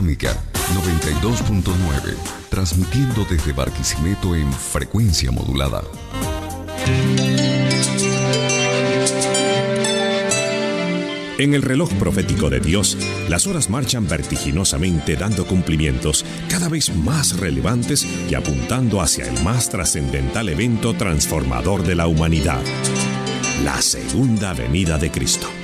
Radiofónica 92.9, transmitiendo desde Barquisimeto en frecuencia modulada. En el reloj profético de Dios, las horas marchan vertiginosamente dando cumplimientos cada vez más relevantes y apuntando hacia el más trascendental evento transformador de la humanidad, la segunda venida de Cristo.